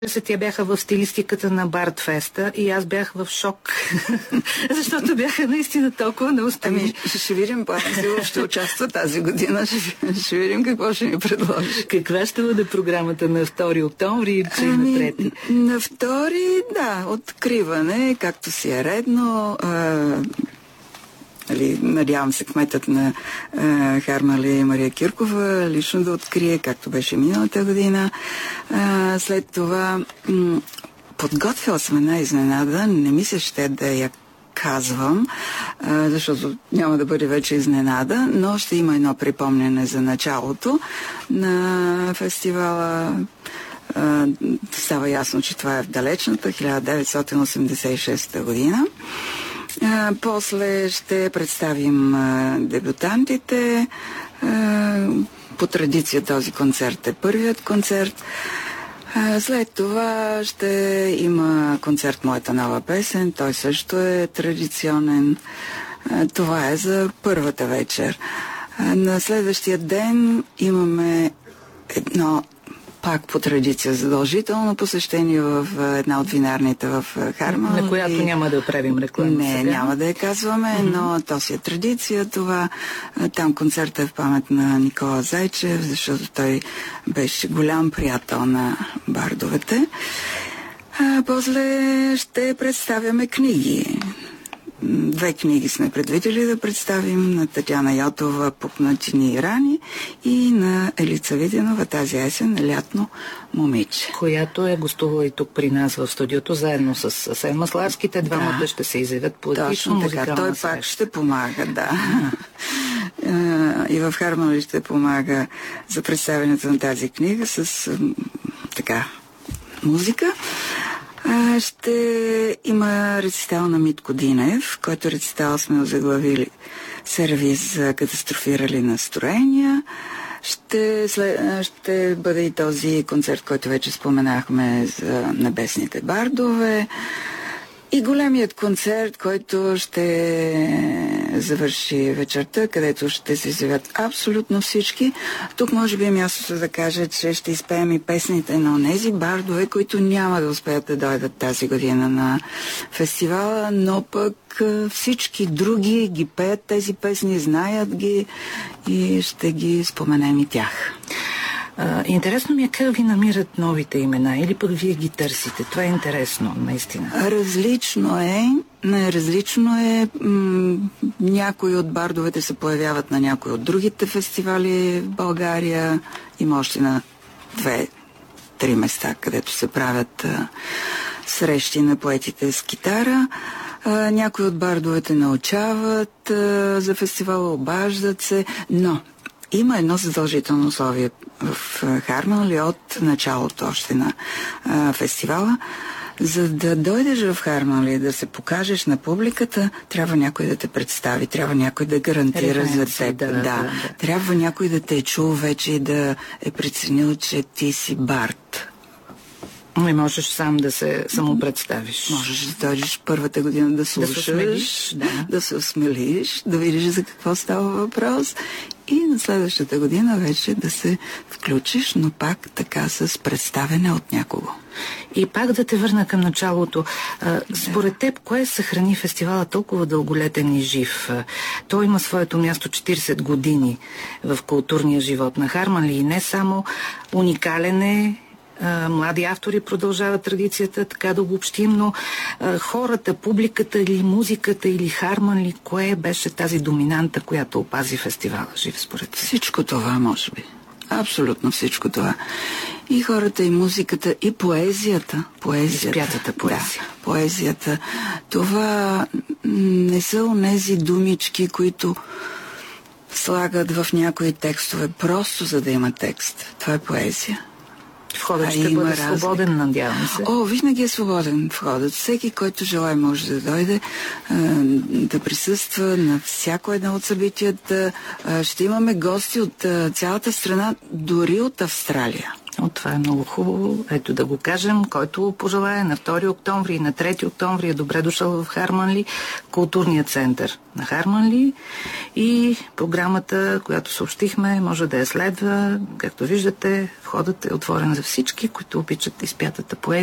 се, тя бяха в стилистиката на Бартфеста и аз бях в шок, защото бяха наистина толкова неуспешни. Ще видим, Панасилов ще участва тази година, ще видим какво ще ни предложи. Каква ще бъде програмата на 2 октомври или че на 3? На 2, да, откриване, както си е редно. Надявам се кметът на Харманли Мария Киркова лично да открие, както беше миналата година. След това подготвила съм една изненада. Не ми се ще да я казвам, защото няма да бъде вече изненада, но ще има едно припомняне за началото на фестивала. Става ясно, че това е в далечната 1986 година. После ще представим дебютантите. По традиция този концерт е първият концерт. След това ще има концерт "Моята нова песен". Той също е традиционен. Това е за първата вечер. На следващия ден имаме едно пак по традиция задължително посещение в една от винарните в Харманли. На която няма да правим реклама. Не, сега. Няма да я казваме, но то си е традиция това. Там концертът е в памет на Никола Зайчев, защото той беше голям приятел на бардовете. После ще представяме книги. 2 книги сме предвидели да представим, на Татяна Йотова "Пукнати ни рани" и на Елица Виденова тази есен "Лятно момиче", която е гостувала и тук при нас в студиото, заедно с Асен Масларски. Те двамата ще се изявят поетично музикална Той среща. пак ще помага, да. И в Харманли ще помага за представянето на тази книга с музика. Ще има рецитал на Митко Динев, който рецитал сме озаглавили "Сервиз за катастрофирали настроения". Ще бъде и този концерт, който вече споменахме, за небесните бардове. И големият концерт, който ще завърши вечерта, където ще се изявят абсолютно всички. Тук може би е мястото да кажа, че ще изпеем и песните на онези бардове, които няма да успеят да дойдат тази година на фестивала, но пък всички други ги пеят тези песни, знаят ги и ще ги споменем и тях. Интересно ми е как ви намират новите имена или пък вие ги търсите. Това е интересно, наистина. Различно е. Някои от бардовете се появяват на някои от другите фестивали в България. Има още на 2-3 места, където се правят срещи на поетите с китара. Някои от бардовете научават за фестивала, обаждат се, но има едно задължително условие в Харманли от началото още на фестивала. За да дойдеш в Харманли, да се покажеш на публиката, трябва някой да те представи, трябва някой да гарантира за теб. Да. Трябва някой да те е чул вече и да е преценил, че ти си бард. Не можеш сам да се самопредставиш. Можеш да дойдеш първата година да слушаш, да се осмелиш, да видиш за какво става въпрос и на следващата година вече да се включиш, но пак така с представяне от някого. И пак да те върна към началото. Според теб, кое съхрани фестивала толкова дълголетен и жив? Той има своето място 40 години в културния живот на Харманли и не само. Уникален е. Млади автори продължават традицията, така да обобщим, но хората, публиката или музиката или Харманли, кое беше тази доминанта, която опази фестивала жив според теб? Всичко това, може би. Абсолютно всичко това. И хората, и музиката, и поезията. Изпятата поезия. Да, поезията. Това не са онези думички, които слагат в някои текстове, просто за да има текст. Това е поезия. Входът ще бъде свободен, надявам се. Винаги е свободен входът. Всеки, който желае, може да дойде, да присъства на всяко едно от събитията. Ще имаме гости от цялата страна, дори от Австралия. Това е много хубаво. Ето да го кажем, който пожелае на 2 октомври и на 3 октомври е добре дошъл в Харманли, културния център на Харманли, и програмата, която съобщихме, може да я следва. Както виждате, входът е отворен за всички, които обичат изпятата поезия.